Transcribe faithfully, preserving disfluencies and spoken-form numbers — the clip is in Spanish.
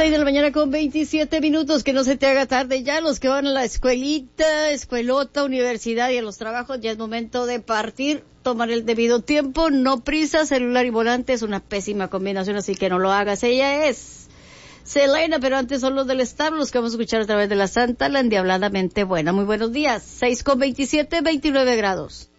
Seis de la mañana con veintisiete minutos, que no se te haga tarde ya. Los que van a la escuelita, escuelota, universidad y a los trabajos, ya es momento de partir, tomar el debido tiempo, no prisa. Celular y volante es una pésima combinación, así que no lo hagas. Ella es Selena, pero antes son los del establo, los que vamos a escuchar a través de la Santa, la endiabladamente buena. Muy buenos días. Seis con veintisiete, veintinueve grados.